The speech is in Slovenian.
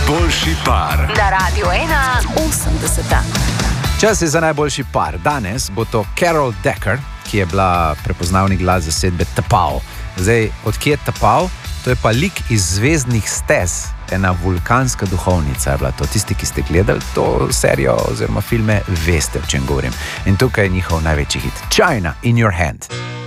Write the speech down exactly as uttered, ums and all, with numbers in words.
Najboljši par. Na Radiu ena osemdeseta. Čas je za najboljši par. Danes bo to Carol Decker, ki je bila prepoznavni glas zasedbe T'Pau. Zdaj, odkje je T'Pau? To je pa lik iz Zvezdnih stez. Ena vulkanska duhovnica je bila to. Tisti, ki ste gledali to serijo oziroma filme, veste, o čem govorim. In tukaj je njihov največji hit. China in your hand.